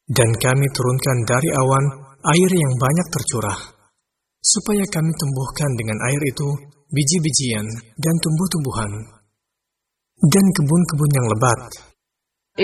Dan kami turunkan dari awan air yang banyak tercurah, supaya kami tumbuhkan dengan air itu biji-bijian dan tumbuh-tumbuhan, dan kebun-kebun yang lebat,